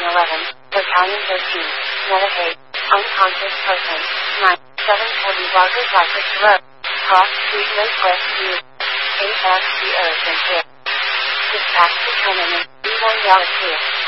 Battalion 13, Medicaid, unconscious person, 9, 7 heavy blockers Cypress Road, Cross Street Northwest View, 8 FC Earth and Care. Dispatch determinant, B1 Galaxy.